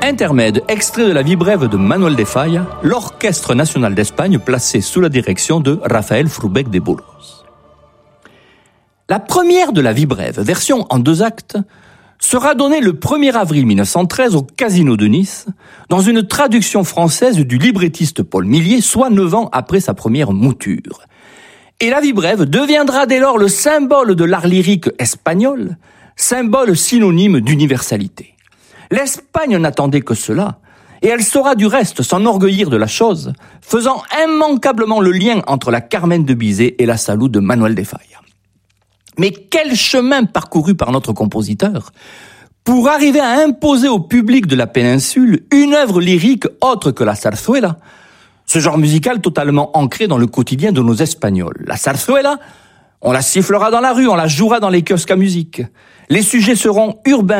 Intermède, extrait de la vie brève de Manuel de Falla, l'Orchestre national d'Espagne placé sous la direction de Rafael Frubec de Burgos. La première de la vie brève, version en 2 actes, sera donnée le 1er avril 1913 au Casino de Nice, dans une traduction française du librettiste Paul Millier, soit 9 ans après sa première mouture. Et la vie brève deviendra dès lors le symbole de l'art lyrique espagnol, symbole synonyme d'universalité. L'Espagne n'attendait que cela, et elle saura du reste s'enorgueillir de la chose, faisant immanquablement le lien entre la Carmen de Bizet et la Salud de Manuel de Falla. Mais quel chemin parcouru par notre compositeur pour arriver à imposer au public de la péninsule une œuvre lyrique autre que la zarzuela, ce genre musical totalement ancré dans le quotidien de nos Espagnols. La zarzuela, on la sifflera dans la rue, on la jouera dans les kiosques à musique. Les sujets seront urbains,